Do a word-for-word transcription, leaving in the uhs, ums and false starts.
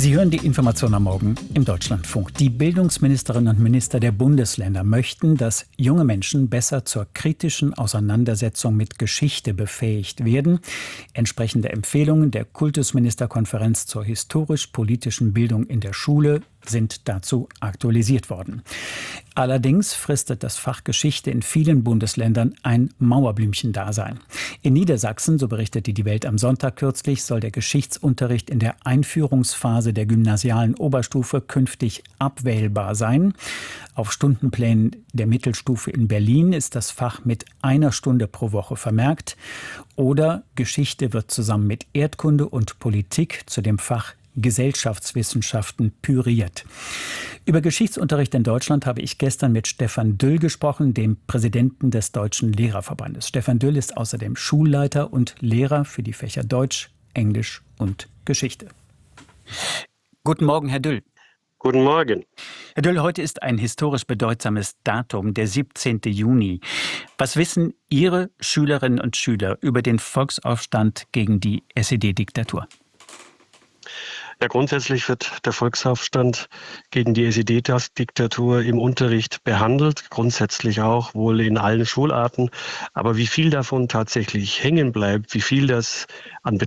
Sie hören die Information am Morgen im Deutschlandfunk. Die Bildungsministerinnen und Minister der Bundesländer möchten, dass junge Menschen besser zur kritischen Auseinandersetzung mit Geschichte befähigt werden. Entsprechende Empfehlungen der Kultusministerkonferenz zur historisch-politischen Bildung in der Schule sind dazu aktualisiert worden. Allerdings fristet das Fach Geschichte in vielen Bundesländern ein Mauerblümchen-Dasein. In Niedersachsen, so berichtete die Welt am Sonntag kürzlich, soll der Geschichtsunterricht in der Einführungsphase der gymnasialen Oberstufe künftig abwählbar sein. Auf Stundenplänen der Mittelstufe in Berlin ist das Fach mit einer Stunde pro Woche vermerkt. Oder Geschichte wird zusammen mit Erdkunde und Politik zu dem Fach Gesellschaftswissenschaften püriert. Über Geschichtsunterricht in Deutschland habe ich gestern mit Stefan Düll gesprochen, dem Präsidenten des Deutschen Lehrerverbandes. Stefan Düll ist außerdem Schulleiter und Lehrer für die Fächer Deutsch, Englisch und Geschichte. Guten Morgen, Herr Düll. Guten Morgen. Herr Düll, heute ist ein historisch bedeutsames Datum, der siebzehnten Juni. Was wissen Ihre Schülerinnen und Schüler über den Volksaufstand gegen die S E D-Diktatur? Ja, grundsätzlich wird der Volksaufstand gegen die S E D-Diktatur im Unterricht behandelt, grundsätzlich auch, wohl in allen Schularten. Aber wie viel davon tatsächlich hängen bleibt, wie viel das an